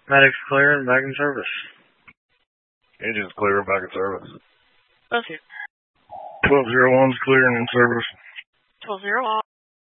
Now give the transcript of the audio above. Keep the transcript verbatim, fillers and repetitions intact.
Medic's clear and back in service. Engine's clear and back in service. Both here. twelve oh one's clear and in service. twelve oh one.